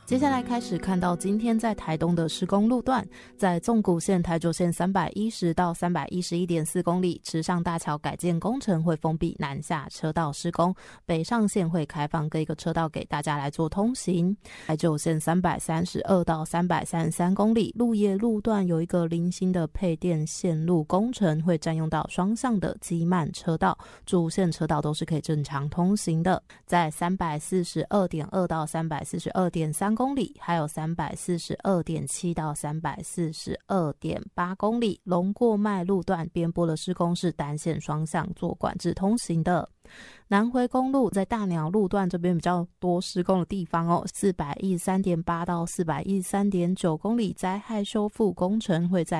接下来开始看到今天在台东的施工路段，在纵谷线、台九线310到311.4公里，池上大桥改建工程会封闭南下车道施工，北上线会开放各一个车道给大家来做通行。台九线332到333公里，鹿野路段有一个零星的配电线路工程，会占用到双向的机慢车道，主线车道都是可以正常通行的。在342.2到342.3公里，还有342.7到342.8公里，龙过脉路段边坡的施工是单线双向做管制通行的。南回公路在大鸟路段这边比较多施工的地方哦，413.8到413.9公里灾害修复工程会在